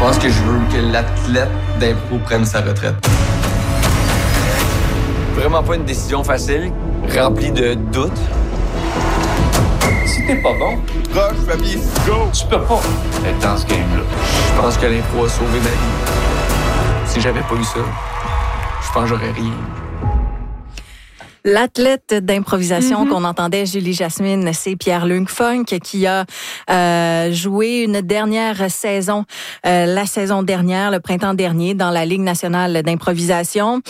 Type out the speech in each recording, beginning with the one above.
pense que je veux que l'athlète d'impro prenne sa retraite. Vraiment pas une décision facile, remplie de doutes. Si t'es pas bon, Roche, papier, go! tu peux pas être dans ce game-là. Je pense que l'impro a sauvé ma vie. Si j'avais pas eu ça, je pense que j'aurais rien. L'athlète d'improvisation qu'on entendait, Julie Jasmine, c'est Pierre-Luc Funk qui a joué une dernière saison, la saison dernière, le printemps dernier, dans la Ligue nationale d'improvisation.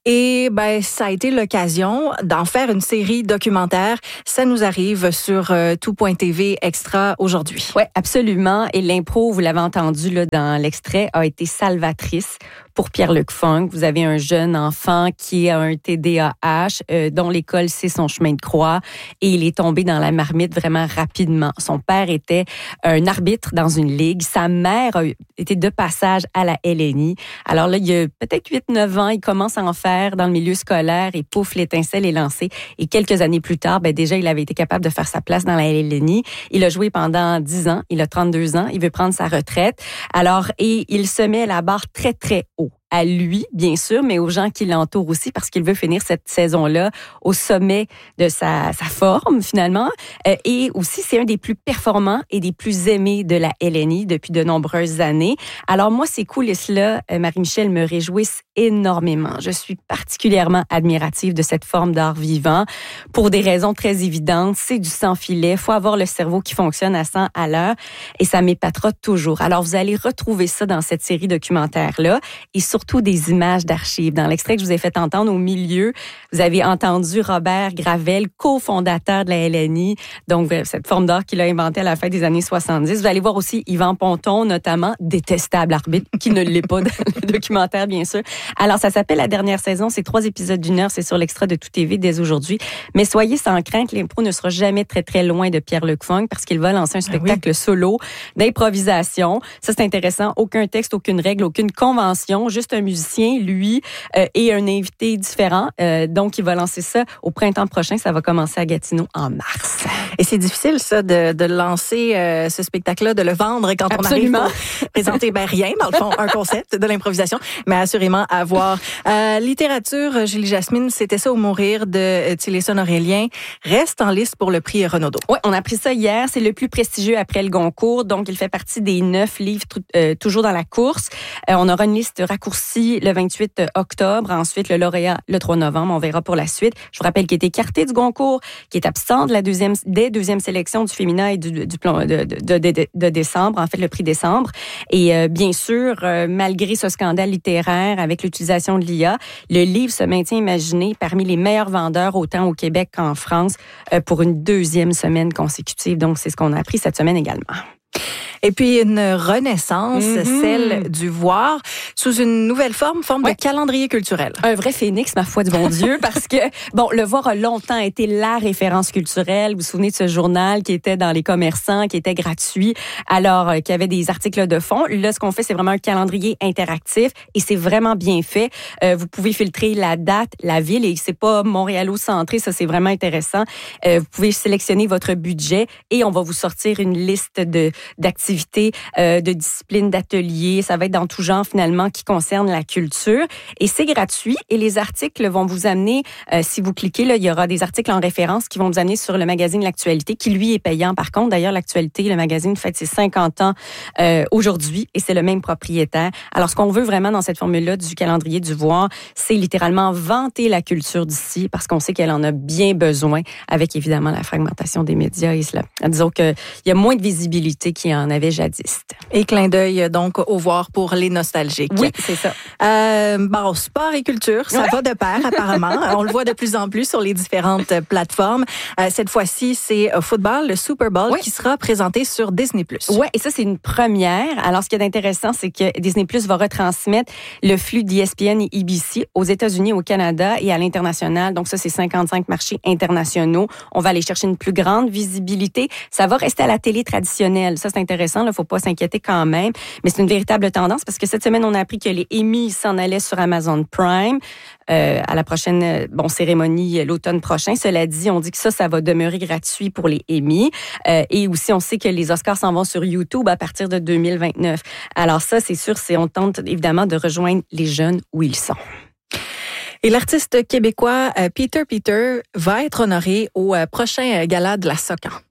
Et ça a été l'occasion d'en faire une série documentaire. Ça nous arrive sur tout.tv extra aujourd'hui. Oui, absolument. Et l'impro, vous l'avez entendu là, dans l'extrait, a été salvatrice pour Pierre-Luc Funk. Vous avez un jeune enfant qui a un TDAH, dont l'école c'est son chemin de croix, et il est tombé dans la marmite vraiment rapidement. Son père était un arbitre dans une ligue. Sa mère a été de passage à la LNI. Alors là, il y a peut-être 8-9 ans, il commence à en faire dans le milieu scolaire et pouf, l'étincelle est lancée. Et quelques années plus tard, déjà, il avait été capable de faire sa place dans la LNI. Il a joué pendant 10 ans. Il a 32 ans. Il veut prendre sa retraite. Alors, et il se met la barre très, très haut. À lui, bien sûr, mais aux gens qui l'entourent aussi, parce qu'il veut finir cette saison-là au sommet de sa forme, finalement. Et aussi, c'est un des plus performants et des plus aimés de la LNI depuis de nombreuses années. Alors moi, ces coulisses-là, Marie-Michel, me réjouissent énormément. Je suis particulièrement admirative de cette forme d'art vivant pour des raisons très évidentes. C'est du sans-filet. Il faut avoir le cerveau qui fonctionne à 100 à l'heure et ça m'épatera toujours. Alors, vous allez retrouver ça dans cette série documentaire-là et surtout des images d'archives. Dans l'extrait que je vous ai fait entendre au milieu, vous avez entendu Robert Gravel, cofondateur de la LNI, donc cette forme d'art qu'il a inventée à la fin des années 70. Vous allez voir aussi Yvan Ponton, notamment, détestable arbitre, qui ne l'est pas dans le documentaire, bien sûr. Alors, ça s'appelle La dernière saison. C'est 3 épisodes d'1 heure. C'est sur l'extra de Tout TV dès aujourd'hui. Mais soyez sans crainte, l'impro ne sera jamais très, très loin de Pierre-Luc Funk parce qu'il va lancer un spectacle solo d'improvisation. Ça, c'est intéressant. Aucun texte, aucune règle, aucune convention. Juste un musicien, lui, et un invité différent. Donc, il va lancer ça au printemps prochain. Ça va commencer à Gatineau en mars. Et c'est difficile, ça, de lancer ce spectacle-là, de le vendre quand Absolument. on arrive pour présenter rien, dans le fond, un concept de l'improvisation, mais assurément à voir. Littérature, Julie Jasmine, c'était ça au mourir de Tillerson Aurélien, reste en liste pour le prix Renaudot. Oui, on a appris ça hier. C'est le plus prestigieux après le Goncourt. Donc, il fait partie des 9 livres toujours dans la course. On aura une liste raccourcie le 28 octobre. Ensuite, le lauréat le 3 novembre. On verra pour la suite. Je vous rappelle qu'il est écarté du Goncourt, qui est absent de la deuxième sélection du féminin et de décembre, en fait, le prix décembre. Et bien sûr, malgré ce scandale littéraire avec l'utilisation de l'IA, le livre se maintient imaginé parmi les meilleurs vendeurs autant au Québec qu'en France pour une 2e semaine consécutive. Donc, c'est ce qu'on a appris cette semaine également. Et puis une renaissance, celle du voir, sous une nouvelle forme de calendrier culturel. Un vrai phénix, ma foi du bon Dieu, parce que, le voir a longtemps été la référence culturelle. Vous vous souvenez de ce journal qui était dans les commerçants, qui était gratuit, alors qu'il y avait des articles de fond. Là, ce qu'on fait, c'est vraiment un calendrier interactif et c'est vraiment bien fait. Vous pouvez filtrer la date, la ville, et c'est pas montréalo-centré, ça c'est vraiment intéressant. Vous pouvez sélectionner votre budget et on va vous sortir une liste d'activités, de disciplines, d'ateliers. Ça va être dans tout genre, finalement, qui concerne la culture. Et c'est gratuit. Et les articles vont vous amener, si vous cliquez, là, il y aura des articles en référence qui vont vous amener sur le magazine L'Actualité, qui, lui, est payant. Par contre, d'ailleurs, L'Actualité, le magazine, fête ses 50 ans aujourd'hui et c'est le même propriétaire. Alors, ce qu'on veut vraiment dans cette formule-là du calendrier du voir, c'est littéralement vanter la culture d'ici parce qu'on sait qu'elle en a bien besoin avec, évidemment, la fragmentation des médias. Et cela. Disons qu'il y a moins de visibilité qu'il y en avait jadis. Et clin d'œil, donc, au voir pour les nostalgiques. Oui, c'est ça. Sport et culture, ça va de pair, apparemment. On le voit de plus en plus sur les différentes plateformes. Cette fois-ci, c'est football, le Super Bowl, qui sera présenté sur Disney+. Oui, et ça, c'est une première. Alors, ce qui est intéressant, c'est que Disney+ va retransmettre le flux d'ESPN et ABC aux États-Unis, au Canada et à l'international. Donc, ça, c'est 55 marchés internationaux. On va aller chercher une plus grande visibilité. Ça va rester à la télé traditionnelle. Ça, c'est intéressant intéressant. Il ne faut pas s'inquiéter quand même. Mais c'est une véritable tendance parce que cette semaine, on a appris que les Emmy s'en allaient sur Amazon Prime à la prochaine cérémonie l'automne prochain. Cela dit, on dit que ça va demeurer gratuit pour les Emmy. Et aussi, on sait que les Oscars s'en vont sur YouTube à partir de 2029. Alors ça, c'est sûr, on tente évidemment de rejoindre les jeunes où ils sont. Et l'artiste québécois Peter va être honoré au prochain gala de la SOCAN.